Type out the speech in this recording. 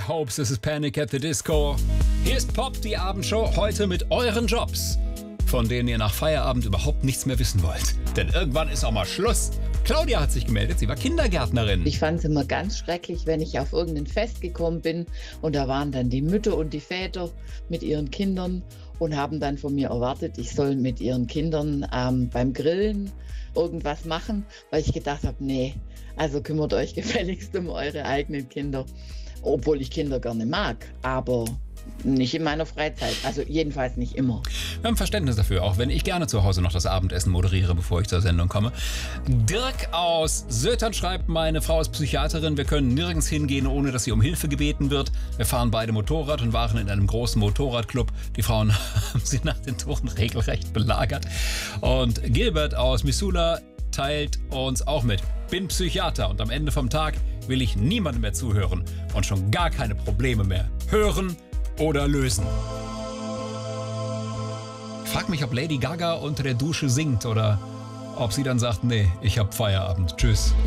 hopes this is Panic at the Disco. Hier ist Pop, die Abendshow, heute mit euren Jobs, von denen ihr nach Feierabend überhaupt nichts mehr wissen wollt. Denn irgendwann ist auch mal Schluss. Claudia hat sich gemeldet, sie war Kindergärtnerin. Ich fand es immer ganz schrecklich, wenn ich auf irgendein Fest gekommen bin und da waren dann die Mütter und die Väter mit ihren Kindern und haben dann von mir erwartet, ich soll mit ihren Kindern beim Grillen irgendwas machen, weil ich gedacht habe, nee, also kümmert euch gefälligst um eure eigenen Kinder, obwohl ich Kinder gerne mag, aber nicht in meiner Freizeit, also jedenfalls nicht immer. Wir haben Verständnis dafür, auch wenn ich gerne zu Hause noch das Abendessen moderiere, bevor ich zur Sendung komme. Dirk aus Sötern schreibt, meine Frau ist Psychiaterin, wir können nirgends hingehen, ohne dass sie um Hilfe gebeten wird. Wir fahren beide Motorrad und waren in einem großen Motorradclub. Die Frauen haben sie nach den Toren regelrecht belagert. Und Gilbert aus Missoula teilt uns auch mit. Bin Psychiater und am Ende vom Tag will ich niemandem mehr zuhören und schon gar keine Probleme mehr hören oder lösen. Ich frag mich, ob Lady Gaga unter der Dusche singt oder ob sie dann sagt, nee, ich hab Feierabend. Tschüss.